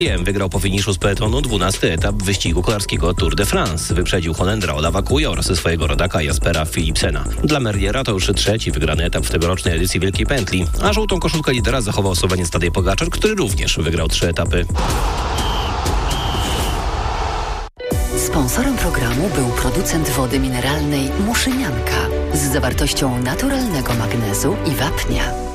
Wygrał po finiszu z peletonu 12. etap wyścigu kolarskiego Tour de France. Wyprzedził Holendra Olava Koja oraz swojego rodaka Jaspera Philipsena. Dla Merliera to już trzeci wygrany etap w tegorocznej edycji Wielkiej Pętli, a żółtą koszulkę lidera zachował Słoweniec Tadej Pogačar, który również wygrał 3 etapy. Sponsorem programu był producent wody mineralnej Muszynianka z zawartością naturalnego magnezu i wapnia.